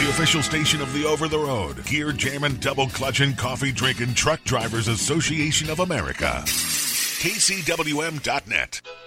the official station of the over-the-road, gear jamming, double clutching, coffee drinking Truck Drivers Association of America. KCWM.net.